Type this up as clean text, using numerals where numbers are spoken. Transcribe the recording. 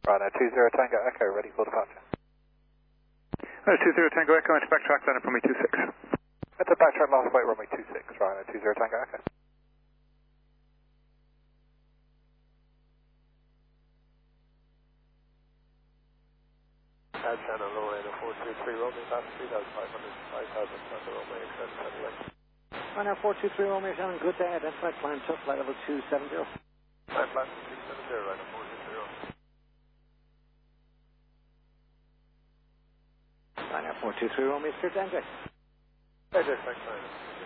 Ryanair 20 Tango Echo, ready for departure. 20 Tango Echo, into backtrack, landing runway 26. At the backtrack, last flight, runway 26, Ryanair 20 Tango Echo. Channel Lorraine 423 Romeo, past 3,500, 5,000, Santa Romeo, extend 28. Ryanair 423 Romeo, Shannon, good day, identified climb to flight level 270. Climb plan 270, Ryanair 423 Romeo. Ryanair 423 Romeo, clear to enter. Hey, thanks, Ryanair.